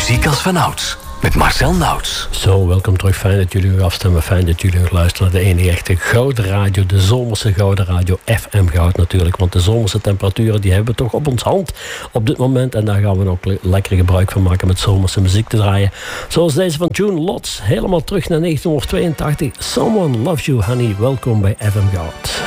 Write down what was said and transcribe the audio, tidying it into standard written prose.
Muziek als vanouds. Met Marcel Nauts. Zo, welkom terug. Fijn dat jullie weer afstemmen. Fijn dat jullie weer luisteren naar de enige echte Gouden Radio. De zomerse Gouden Radio. FM Goud natuurlijk. Want de zomerse temperaturen die hebben we toch op ons hand op dit moment. En daar gaan we ook lekker gebruik van maken met zomerse muziek te draaien. Zoals deze van June Lotz. Helemaal terug naar 1982. Someone Loves You Honey. Welkom bij FM Goud.